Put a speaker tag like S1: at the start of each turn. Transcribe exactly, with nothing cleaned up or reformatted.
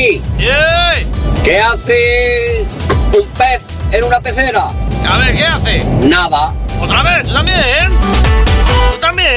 S1: Javi.
S2: ¡Eh!
S1: ¿Qué hace un pez en una pecera?
S2: A ver, ¿qué hace?
S1: Nada.
S2: ¿Otra vez? ¿Tú también? ¿Tú también?